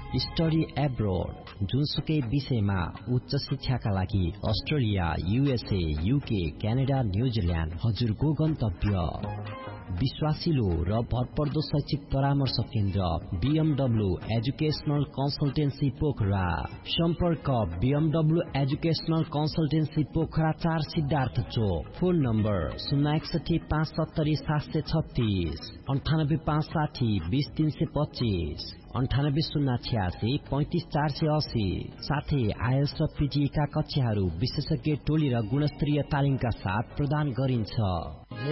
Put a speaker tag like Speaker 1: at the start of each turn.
Speaker 1: Study abroad जुनसुकै विषयमा उच्च शिक्षाका लागि Australia, USA, UK, Canada, New Zealand हजुरको गन्तव्य। विश्वासिलो र भरपर्दो शैक्षिक परामर्श केन्द्र BMW एजुकेशनल कन्सल्टेन्सी पोखरा। सम्पर्क BMW educational consultancy Pokhara 4 Siddhartha चोक। Phone number 061 570 736, 98560 20325, 98086 35480। साथै IELTS र PTE का कक्षाहरू विशेषज्ञ टोली र गुणस्तरीय तालिमका साथ प्रदान गरिन्छ।